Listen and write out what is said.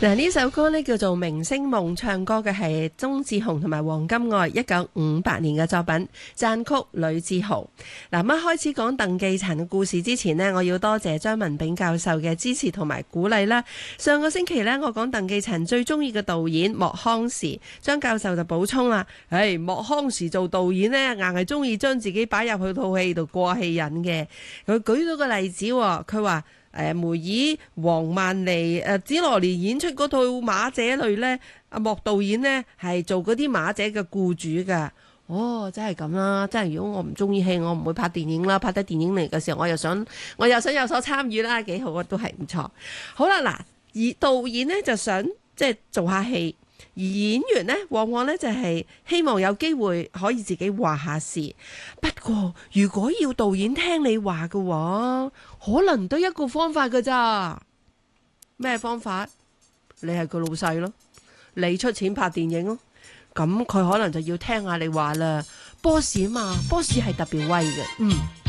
嗱，呢首歌呢叫做《明星夢》，唱歌嘅係鍾志雄同埋黃金愛，1958年嘅作品，撰曲呂志豪。嗱，咁開始講鄧寄塵嘅故事之前呢，我要多謝張文炳教授嘅支持同埋鼓勵啦。上個星期呢，我講鄧寄塵最中意嘅導演莫康時，張教授就補充啦，莫康時做導演呢，硬係中意將自己擺入去套戲度過戲癮嘅。佢舉咗個例子，佢話梅爾、黃曼妮、紫羅蓮演出嗰套馬姐類呢，阿莫導演呢係做嗰啲馬姐嘅僱主噶。哦，真係咁啦！真係如果我唔中意戲，我唔會拍電影啦。拍得電影嚟嘅時候，我又想有所參與啦，幾好啊，都係唔錯。好啦，嗱，而導演呢就想即係做下戲。而演員呢，往往呢就係希望有機會可以自己話下事。不過，如果要導演聽你話嘅話，可能得一個方法㗎咋？咩方法？你係個老細咯，你出錢拍電影咯，咁佢可能就要聽下你話啦。boss 啊嘛，boss 係特別威嘅，